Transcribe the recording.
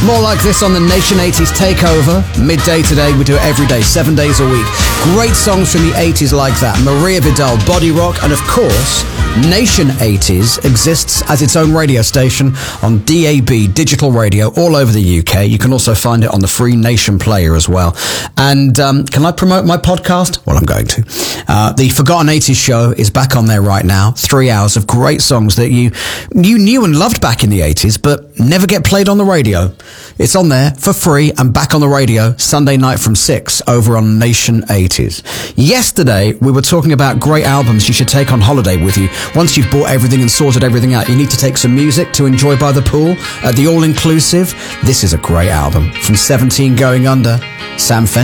More like this on the Nation 80s Takeover. Midday today, we do it every day, 7 days a week. Great songs from the 80s like that. Maria Vidal, Body Rock, and of course, Nation 80s exists as its own radio station on DAB, digital radio, all over the UK. You can also find it on the free Nation player as well. And can I promote my podcast? Well, I'm going to. The Forgotten 80s show is back on there right now. 3 hours of great songs that you knew and loved back in the 80s, but never get played on the radio. It's on there for free and back on the radio Sunday night from 6 over on Nation 80s. Yesterday, we were talking about great albums you should take on holiday with you. Once you've bought everything and sorted everything out, you need to take some music to enjoy by the pool at the all-inclusive. This is a great album from 17 Going Under, Sam Fender.